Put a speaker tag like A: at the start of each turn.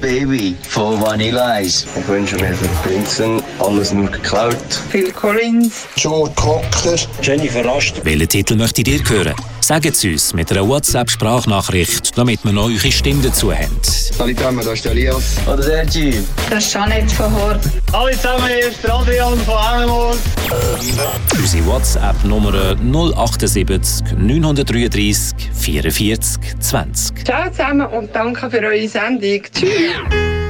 A: Baby von Vanilla Ice.
B: Ich wünsche mir für Prinzen alles nur geklaut.
C: Phil Collins.
D: Joe Cocker.
B: Jennifer Rast.
E: Welchen Titel möchtet ihr hören? Sagt es uns mit einer WhatsApp-Sprachnachricht, damit wir noch eure Stimme dazu haben.
D: Salut zusammen, da ist der Elias.
A: Oder der Typ.
C: Das ist Jeanette von Hort.
F: Hallo zusammen, hier ist der Adrian von Emmenmoor.
E: Unsere WhatsApp-Nummer 078 933 44 20.
C: Ciao zusammen und danke für eure Sendung. Tschüss.